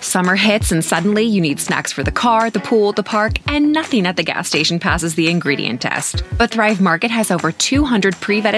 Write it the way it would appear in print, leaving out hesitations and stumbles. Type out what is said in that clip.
Summer hits and suddenly you need snacks for the car, the pool, the park, and nothing at the gas station passes the ingredient test. But Thrive Market has over 200 pre-vetted